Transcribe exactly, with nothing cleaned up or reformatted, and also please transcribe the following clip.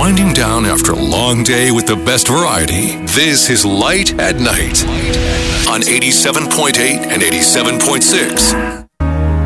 winding down after a long day with the best variety. This is Light at Night on eighty-seven point eight and eighty-seven point six.